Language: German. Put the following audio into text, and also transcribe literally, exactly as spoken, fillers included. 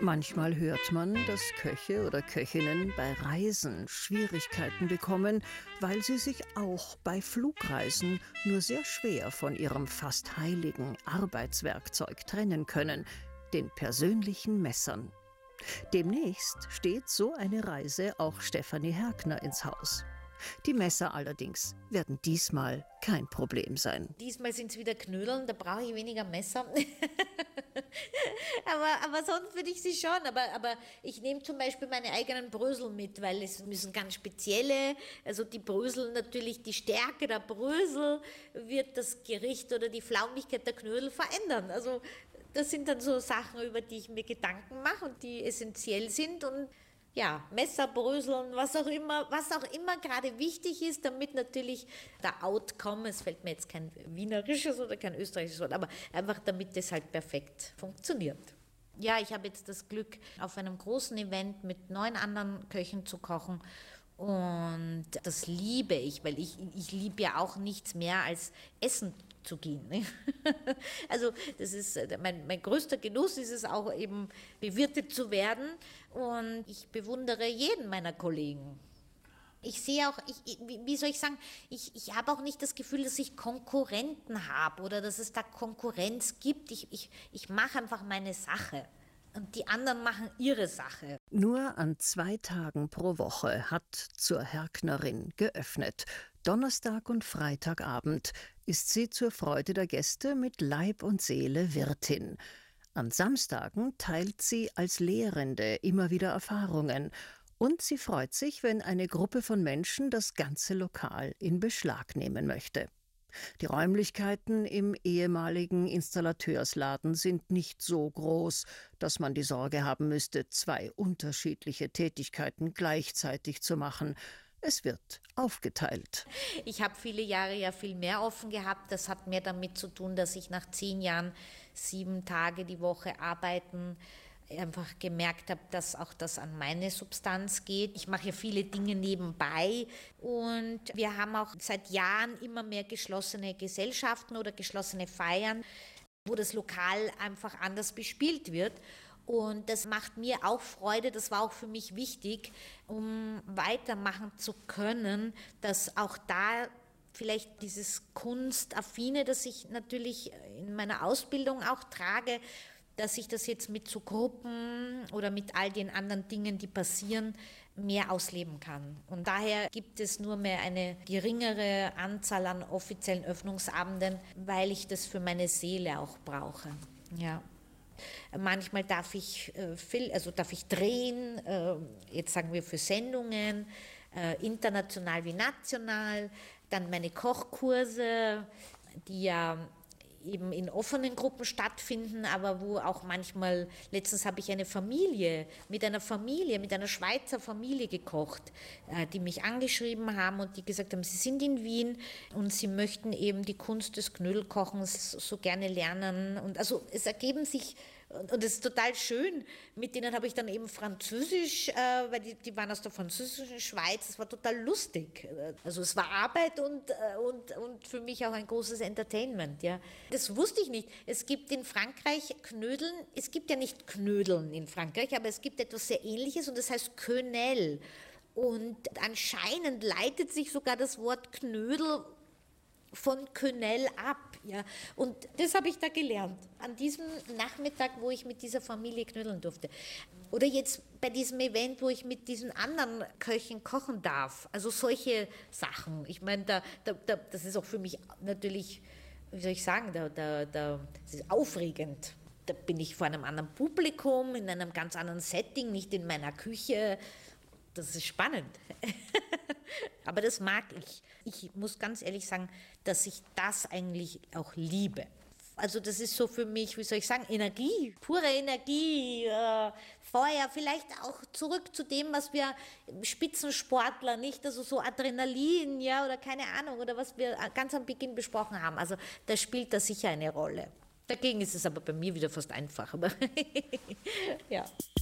Manchmal hört man, dass Köche oder Köchinnen bei Reisen Schwierigkeiten bekommen, weil sie sich auch bei Flugreisen nur sehr schwer von ihrem fast heiligen Arbeitswerkzeug trennen können, den persönlichen Messern. Demnächst steht so eine Reise auch Stefanie Herkner ins Haus. Die Messer allerdings werden diesmal kein Problem sein. Diesmal sind es wieder Knödeln, da brauche ich weniger Messer. aber, aber sonst würde ich sie schon. Aber, aber ich nehme zum Beispiel meine eigenen Brösel mit, weil es müssen ganz spezielle, also die Brösel natürlich, die Stärke der Brösel wird das Gericht oder die Flaumigkeit der Knödel verändern. Also das sind dann so Sachen, über die ich mir Gedanken mache und die essentiell sind und ja, Messer, Bröseln, was auch immer, was auch immer gerade wichtig ist, damit natürlich der Outcome, es fällt mir jetzt kein wienerisches oder kein österreichisches Wort, aber einfach damit das halt perfekt funktioniert. Ja, ich habe jetzt das Glück, auf einem großen Event mit neun anderen Köchen zu kochen und das liebe ich, weil ich, ich liebe ja auch nichts mehr als Essen zu gehen. Ne? Also das ist mein, mein größter Genuss, ist es auch eben bewirtet zu werden und ich bewundere jeden meiner Kollegen. Ich sehe auch, ich, wie soll ich sagen, ich, ich habe auch nicht das Gefühl, dass ich Konkurrenten habe oder dass es da Konkurrenz gibt. Ich, ich, ich mache einfach meine Sache. Und die anderen machen ihre Sache. Nur an zwei Tagen pro Woche hat zur Herknerin geöffnet. Donnerstag und Freitagabend ist sie zur Freude der Gäste mit Leib und Seele Wirtin. An Samstagen teilt sie als Lehrende immer wieder Erfahrungen. Und sie freut sich, wenn eine Gruppe von Menschen das ganze Lokal in Beschlag nehmen möchte. Die Räumlichkeiten im ehemaligen Installateursladen sind nicht so groß, dass man die Sorge haben müsste, zwei unterschiedliche Tätigkeiten gleichzeitig zu machen. Es wird aufgeteilt. Ich habe viele Jahre ja viel mehr offen gehabt. Das hat mehr damit zu tun, dass ich nach zehn Jahren sieben Tage die Woche arbeiten einfach gemerkt habe, dass auch das an meine Substanz geht. Ich mache ja viele Dinge nebenbei und wir haben auch seit Jahren immer mehr geschlossene Gesellschaften oder geschlossene Feiern, wo das Lokal einfach anders bespielt wird. Und das macht mir auch Freude, das war auch für mich wichtig, um weitermachen zu können, dass auch da vielleicht dieses Kunstaffine, das ich natürlich in meiner Ausbildung auch trage, dass ich das jetzt mit so Gruppen oder mit all den anderen Dingen, die passieren, mehr ausleben kann. Und daher gibt es nur mehr eine geringere Anzahl an offiziellen Öffnungsabenden, weil ich das für meine Seele auch brauche. Ja. Manchmal darf ich, äh, also darf ich drehen, äh, jetzt sagen wir für Sendungen, äh, international wie national, dann meine Kochkurse, die ja eben in offenen Gruppen stattfinden, aber wo auch manchmal, letztens habe ich eine Familie, mit einer Familie, mit einer Schweizer Familie gekocht, die mich angeschrieben haben und die gesagt haben, sie sind in Wien und sie möchten eben die Kunst des Knödelkochens so gerne lernen und also es ergeben sich, und es ist total schön, mit denen habe ich dann eben Französisch, äh, weil die, die waren aus der französischen Schweiz, es war total lustig. Also es war Arbeit und, äh, und, und für mich auch ein großes Entertainment. Ja. Das wusste ich nicht. Es gibt in Frankreich Knödeln, es gibt ja nicht Knödeln in Frankreich, aber es gibt etwas sehr Ähnliches und das heißt Quenelle. Und anscheinend leitet sich sogar das Wort Knödel von Quenelle ab. Ja. Und das habe ich da gelernt, an diesem Nachmittag, wo ich mit dieser Familie knödeln durfte. Oder jetzt bei diesem Event, wo ich mit diesen anderen Köchen kochen darf. Also solche Sachen. Ich meine, da, da, da, das ist auch für mich natürlich, wie soll ich sagen, da, da, da, das ist aufregend. Da bin ich vor einem anderen Publikum, in einem ganz anderen Setting, nicht in meiner Küche. Das ist spannend. Aber das mag ich. Ich muss ganz ehrlich sagen, dass ich das eigentlich auch liebe. Also das ist so für mich, wie soll ich sagen, Energie, pure Energie, äh, Feuer, vielleicht auch zurück zu dem, was wir Spitzensportler, nicht, also so Adrenalin, ja, oder keine Ahnung, oder was wir ganz am Beginn besprochen haben. Also da spielt das sicher eine Rolle. Dagegen ist es aber bei mir wieder fast einfach. Aber ja.